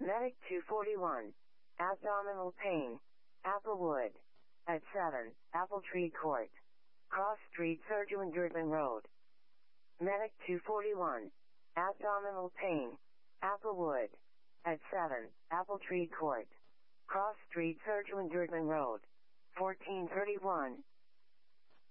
Medic 241. Abdominal pain. Applewood. At 7, Apple Tree Court. Cross Street, Surgeon Durban Road. Medic 241. Abdominal pain. Applewood. At 7, Apple Tree Court. Cross Street, Surgeon Durban Road. 1431.